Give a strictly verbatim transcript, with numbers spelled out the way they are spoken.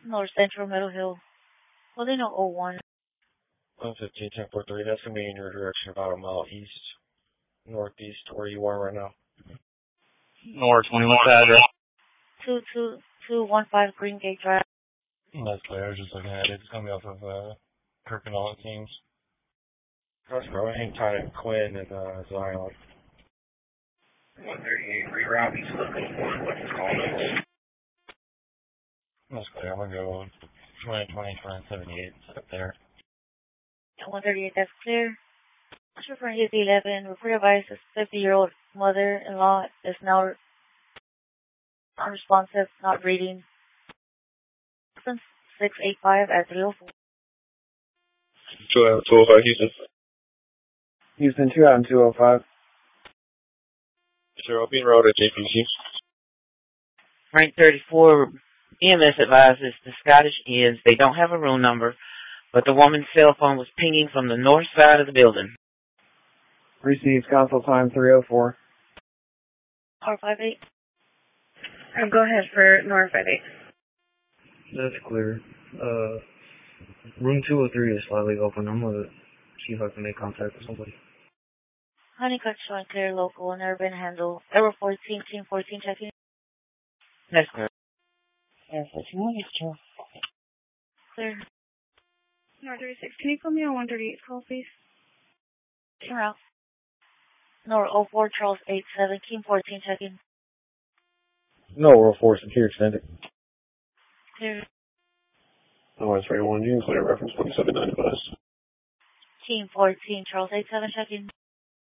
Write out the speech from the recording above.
North Central Meadow Hill. Well, they know oh one. one fifteen, ten four three, that's going to be in your direction about a mile east, northeast, where you are right now. North twenty-one address. two two two one five Green Gate Drive. That's clear, I was just looking at it. It's going to be off of uh, Kirk and all it seems. That's bro, hang tight at Quinn and uh, Zion. one thirty-eight, reroute east of what's it called? That's clear, I'm going to go twenty twenty, twenty seventy-eight, it's up there. one thirty-eight, that's clear. For his eleven, report advised his fifty-year-old mother-in-law is now unresponsive, not reading. six eight five at three oh four. two oh five, Houston. Houston, two out in two oh five. Zero, being road at J P C. Rank thirty-four, E M S advises the Scottish Inns they don't have a room number, but the woman's cell phone was pinging from the north side of the building. Received console time three oh four. R five eight. Um, go ahead for Nor five eight. That's clear. Uh, room two oh three is slightly open. I'm going to see if I can make contact with somebody. Honeycutt showing clear local and urban handle. Error fourteen, team fourteen checking. That's clear. Error fourteen, one is two. Clear. Nor thirty-six, can you put me on one thirty-eight call, please? Turn out. Nor oh four, Charles eight seven, team fourteen checking. No, roll four, secure extended. Clear. Oh, it's right one, you can clear reference twenty-seven nine advice. Team fourteen, Charles eight seven checking.